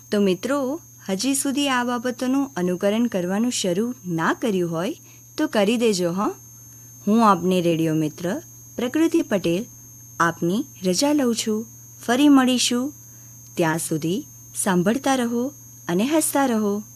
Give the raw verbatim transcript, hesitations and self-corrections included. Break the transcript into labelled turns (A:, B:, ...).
A: તો મિત્રો, હજી સુધી આ બાબતોનું અનુકરણ કરવાનું શરૂ ના કર્યું હોય તો કરી દેજો હં. હું આપની રેડિયો મિત્ર પ્રકૃતિ પટેલ આપની રજા લઉં છું. ફરી મળીશું. ત્યાં સુધી સાંભળતા રહો અને હસતા રહો.